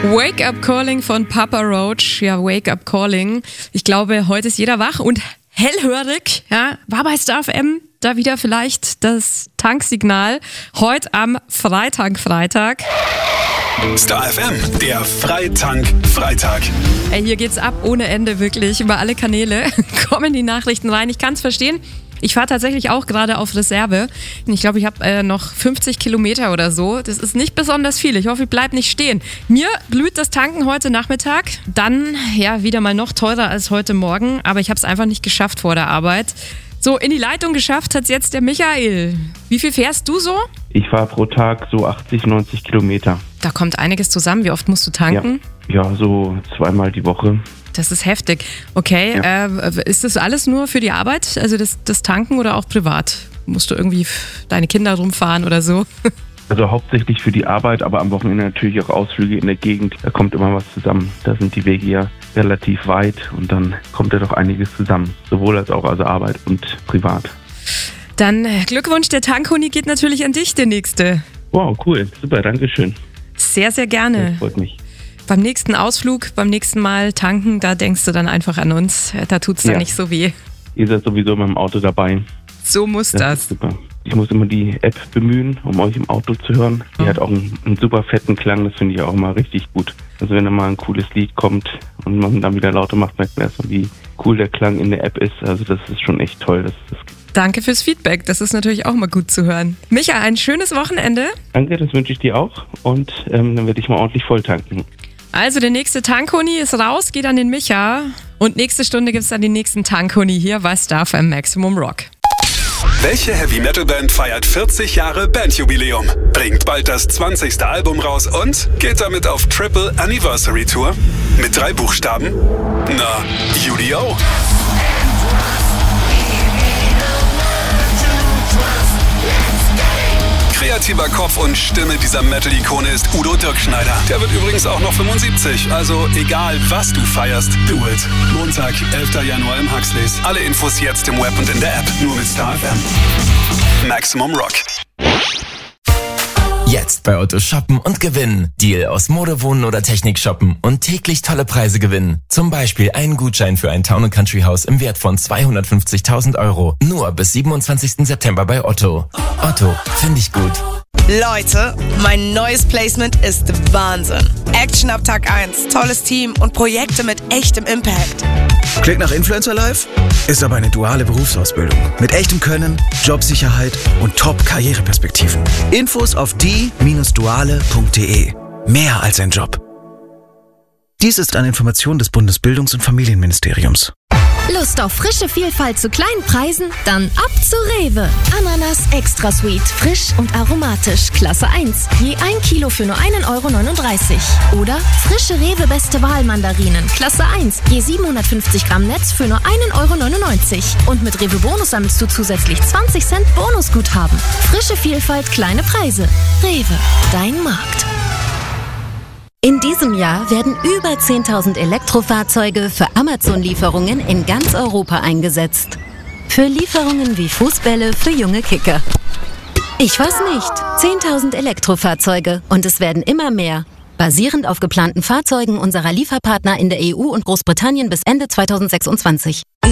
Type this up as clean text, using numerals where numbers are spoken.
Wake Up Calling von Papa Roach. Ja, Wake Up Calling. Ich glaube, heute ist jeder wach und hellhörig. Ja, war bei Star FM da wieder vielleicht das Tanksignal. Heute am Freitag. Star FM, der Freitag. Ey, hier geht's ab ohne Ende, wirklich. Über alle Kanäle kommen die Nachrichten rein. Ich kann's verstehen. Ich fahre tatsächlich auch gerade auf Reserve. Ich glaube, ich habe noch 50 Kilometer oder so. Das ist nicht besonders viel. Ich hoffe, ich bleibe nicht stehen. Mir blüht das Tanken heute Nachmittag. Dann, ja, wieder mal noch teurer als heute Morgen. Aber ich habe es einfach nicht geschafft vor der Arbeit. So, in die Leitung geschafft hat's jetzt der Michael. Wie viel fährst du so? Ich fahre pro Tag so 80, 90 Kilometer. Da kommt einiges zusammen. Wie oft musst du tanken? Ja, so zweimal die Woche. Das ist heftig. Okay, ja. Ist das alles nur für die Arbeit, also das Tanken oder auch privat? Musst du irgendwie deine Kinder rumfahren oder so? Also hauptsächlich für die Arbeit, aber am Wochenende natürlich auch Ausflüge in der Gegend. Da kommt immer was zusammen. Da sind die Wege ja relativ weit und dann kommt ja doch einiges zusammen. Sowohl als auch also Arbeit und privat. Dann Glückwunsch, der Tankhuni geht natürlich an dich, der nächste. Wow, cool. Super, danke schön. Sehr, sehr gerne. Das freut mich. Beim nächsten Ausflug, beim nächsten Mal tanken, da denkst du dann einfach an uns. Da tut's dann nicht so weh. Ihr seid sowieso mit dem Auto dabei. So muss das. Ist super. Ich muss immer die App bemühen, um euch im Auto zu hören. Die hat auch einen super fetten Klang, das finde ich auch immer richtig gut. Also wenn da mal ein cooles Lied kommt und man dann wieder lauter macht, merkt man erstmal, wie cool der Klang in der App ist. Also das ist schon echt toll. Danke fürs Feedback, das ist natürlich auch mal gut zu hören. Micha, ein schönes Wochenende. Danke, das wünsche ich dir auch und dann werde ich mal ordentlich voll tanken. Also der nächste Tankhuni ist raus, geht an den Micha und nächste Stunde gibt es dann den nächsten Tankhuni hier bei Star FM Maximum Rock. Welche Heavy-Metal-Band feiert 40 Jahre Bandjubiläum, bringt bald das 20. Album raus und geht damit auf Triple Anniversary Tour? Mit 3 Buchstaben? Na, UDO. Kreativer Kopf und Stimme dieser Metal-Ikone ist Udo Dirkschneider. Der wird übrigens auch noch 75. Also egal, was du feierst, do it. Montag, 11. Januar im Huxleys. Alle Infos jetzt im Web und in der App. Nur mit Star FM. Maximum Rock. Jetzt bei Otto shoppen und gewinnen. Deal aus Mode, Wohnen oder Technik shoppen und täglich tolle Preise gewinnen. Zum Beispiel einen Gutschein für ein Town & Country Haus im Wert von 250.000 Euro. Nur bis 27. September bei Otto. Otto, finde ich gut. Leute, mein neues Placement ist Wahnsinn. Action ab Tag 1, tolles Team und Projekte mit echtem Impact. Klingt nach Influencer Life? Ist aber eine duale Berufsausbildung. Mit echtem Können, Jobsicherheit und Top-Karriereperspektiven. Infos auf die-duale.de. Mehr als ein Job. Dies ist eine Information des Bundesbildungs- und Familienministeriums. Lust auf frische Vielfalt zu kleinen Preisen? Dann ab zu Rewe. Ananas Extra Sweet, frisch und aromatisch, Klasse 1. Je 1 Kilo für nur 1,39 €. Oder frische Rewe Beste Wahl Mandarinen, Klasse 1. Je 750 Gramm Netz für nur 1,99 €. Und mit Rewe Bonus sammelst du zusätzlich 20 Cent Bonusguthaben. Frische Vielfalt, kleine Preise. Rewe, dein Markt. In diesem Jahr werden über 10.000 Elektrofahrzeuge für Amazon-Lieferungen in ganz Europa eingesetzt. Für Lieferungen wie Fußbälle für junge Kicker. Ich weiß nicht. 10.000 Elektrofahrzeuge und es werden immer mehr. Basierend auf geplanten Fahrzeugen unserer Lieferpartner in der EU und Großbritannien bis Ende 2026.